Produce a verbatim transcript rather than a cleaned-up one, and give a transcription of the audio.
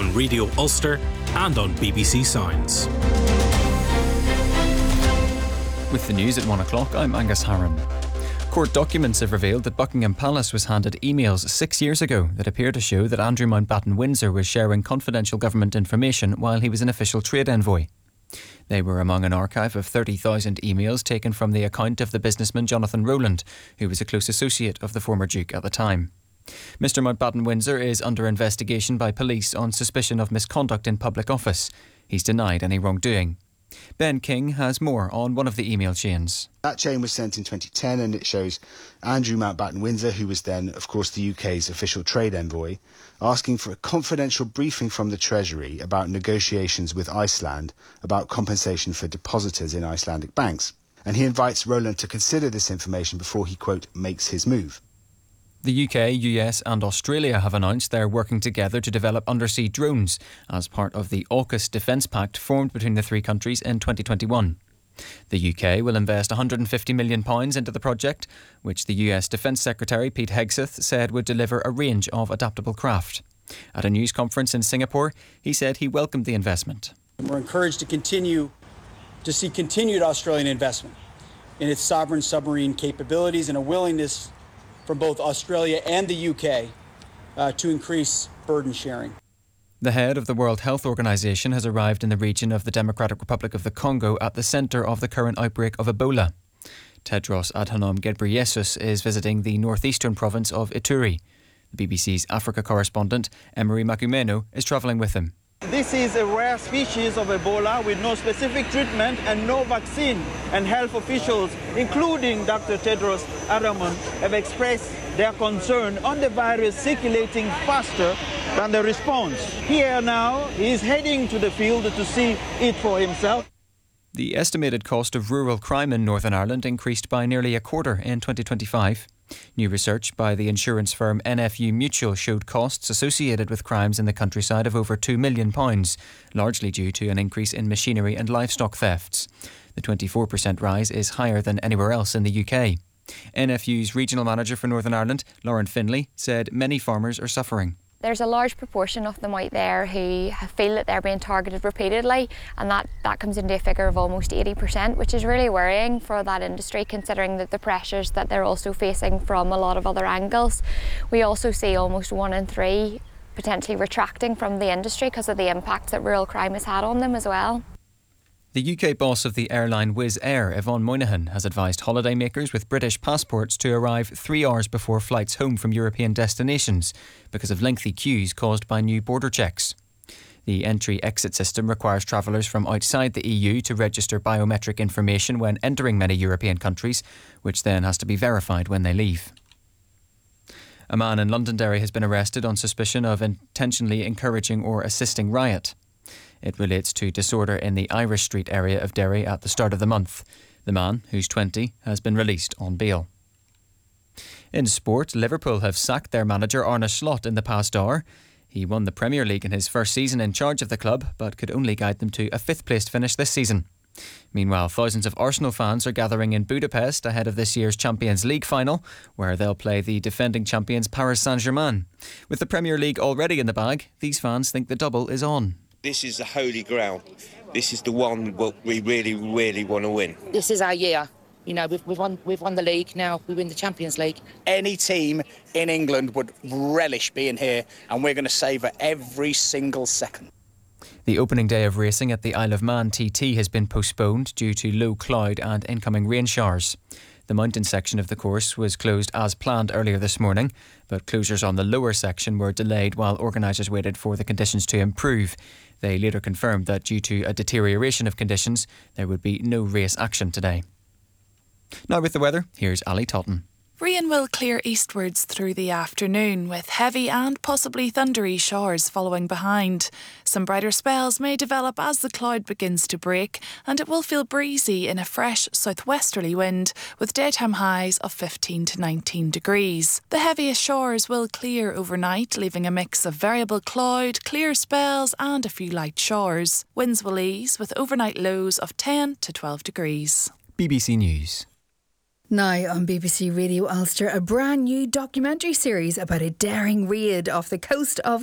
on Radio Ulster and on B B C Sounds. With the news at one o'clock, I'm Angus Harron. Court documents have revealed that Buckingham Palace was handed emails six years ago that appear to show that Andrew Mountbatten Windsor was sharing confidential government information while he was an official trade envoy. They were among an archive of thirty thousand emails taken from the account of the businessman Jonathan Rowland, who was a close associate of the former Duke at the time. Mister Mountbatten Windsor is under investigation by police on suspicion of misconduct in public office. He's denied any wrongdoing. Ben King has more on one of the email chains. That chain was sent in twenty ten and it shows Andrew Mountbatten Windsor, who was then, of course, the U K's official trade envoy, asking for a confidential briefing from the Treasury about negotiations with Iceland about compensation for depositors in Icelandic banks. And he invites Rowland to consider this information before he, quote, makes his move. The U K, U S and Australia have announced they're working together to develop undersea drones as part of the AUKUS Defence Pact formed between the three countries in twenty twenty-one. The U K will invest one hundred fifty million pounds into the project, which the U S Defence Secretary Pete Hegseth said would deliver a range of adaptable craft. At a news conference in Singapore, he said he welcomed the investment. We're encouraged to continue to see continued Australian investment in its sovereign submarine capabilities and a willingness from both Australia and the U K uh, to increase burden sharing. The head of the World Health Organization has arrived in the region of the Democratic Republic of the Congo at the centre of the current outbreak of Ebola. Tedros Adhanom Ghebreyesus is visiting the northeastern province of Ituri. The B B C's Africa correspondent, Emery Makumeno, is travelling with him. This is a rare species of Ebola with no specific treatment and no vaccine, and health officials, including Doctor Tedros Adhanom, have expressed their concern on the virus circulating faster than the response. Here now, he is heading to the field to see it for himself. The estimated cost of rural crime in Northern Ireland increased by nearly a quarter in twenty twenty-five. New research by the insurance firm N F U Mutual showed costs associated with crimes in the countryside of over two million pounds, largely due to an increase in machinery and livestock thefts. The twenty-four percent rise is higher than anywhere else in the U K. N F U's regional manager for Northern Ireland, Lauren Finlay, said many farmers are suffering. There's a large proportion of them out there who feel that they're being targeted repeatedly, and that, that comes into a figure of almost eighty percent, which is really worrying for that industry, considering that the pressures that they're also facing from a lot of other angles. We also see almost one in three potentially retracting from the industry because of the impact that rural crime has had on them as well. The U K boss of the airline Wizz Air, Yvonne Moynihan, has advised holidaymakers with British passports to arrive three hours before flights home from European destinations because of lengthy queues caused by new border checks. The entry-exit system requires travellers from outside the E U to register biometric information when entering many European countries, which then has to be verified when they leave. A man in Londonderry has been arrested on suspicion of intentionally encouraging or assisting riot. It relates to disorder in the Irish Street area of Derry at the start of the month. The man, who's twenty, has been released on bail. In sport, Liverpool have sacked their manager Arne Slot in the past hour. He won the Premier League in his first season in charge of the club, but could only guide them to a fifth-placed finish this season. Meanwhile, thousands of Arsenal fans are gathering in Budapest ahead of this year's Champions League final, where they'll play the defending champions Paris Saint-Germain. With the Premier League already in the bag, these fans think the double is on. This is the holy grail. This is the one what we really, really want to win. This is our year. You know, we've, we've won we've won the league, now we win the Champions League. Any team in England would relish being here, and we're going to savour every single second. The opening day of racing at the Isle of Man T T has been postponed due to low cloud and incoming rain showers. The mountain section of the course was closed as planned earlier this morning, but closures on the lower section were delayed while organisers waited for the conditions to improve. They later confirmed that due to a deterioration of conditions, there would be no race action today. Now with the weather, here's Ali Totten. Rain will clear eastwards through the afternoon, with heavy and possibly thundery showers following behind. Some brighter spells may develop as the cloud begins to break, and it will feel breezy in a fresh southwesterly wind, with daytime highs of fifteen to nineteen degrees. The heaviest showers will clear overnight, leaving a mix of variable cloud, clear spells and a few light showers. Winds will ease, with overnight lows of ten to twelve degrees. B B C News. Now on B B C Radio Ulster, a brand new documentary series about a daring raid off the coast of